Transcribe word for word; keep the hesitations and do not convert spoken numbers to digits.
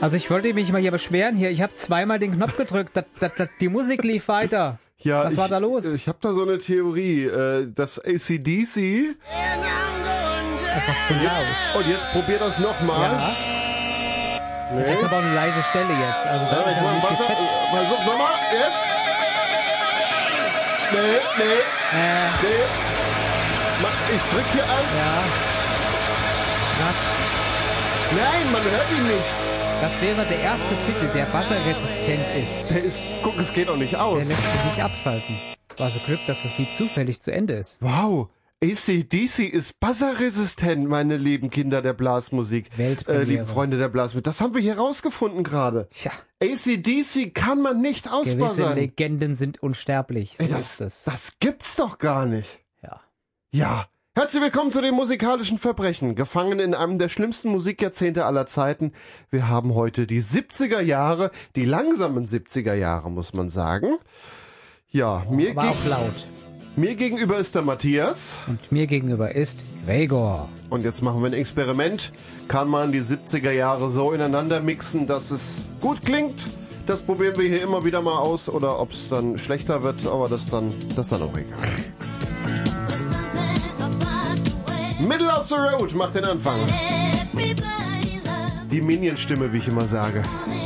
Also ich wollte mich mal hier beschweren hier. Ich habe zweimal den Knopf gedrückt. Das, das, das, die Musik lief weiter. Ja, Was ich, war da los? Ich habe da so eine Theorie, äh, dass A C D C... Einfach zu laut. Und jetzt probier das nochmal. Ja. Nee. Das ist aber eine leise Stelle jetzt. Also da Ja, ist ja mal, nicht Wasser, gefetzt. versuch nochmal, jetzt. Nee, nee, Äh, nee. Mach, ich drück hier eins. ja. Krass. Nein, man hört ihn nicht. Das wäre der erste Titel, der wasserresistent ist. Der ist, guck, es geht auch nicht Der aus. lässt sich nicht abschalten. War so Glück, dass das Lied zufällig zu Ende ist. Wow. A C D C ist buzzerresistent, meine lieben Kinder der Blasmusik. Weltpremiere. Äh, liebe Freunde der Blasmusik. Das haben wir hier rausgefunden gerade. Tja, A C D C kann man nicht gewisse ausbuzzern. Legenden sind unsterblich. So Ey, ist es. Das gibt's doch gar nicht. Ja. Ja. Herzlich willkommen zu den musikalischen Verbrechen. Gefangen in einem der schlimmsten Musikjahrzehnte aller Zeiten. Wir haben heute die siebziger Jahre, die langsamen siebziger Jahre, muss man sagen. Ja, mir, War geg auch laut. mir gegenüber ist der Matthias. Und mir gegenüber ist Gregor. Und jetzt machen wir ein Experiment. Kann man die siebziger Jahre so ineinander mixen, dass es gut klingt? Das probieren wir hier immer wieder mal aus. Oder ob es dann schlechter wird, aber das dann, das ist dann auch egal. Middle of the Road macht den Anfang. Die Minion-Stimme, wie ich immer sage.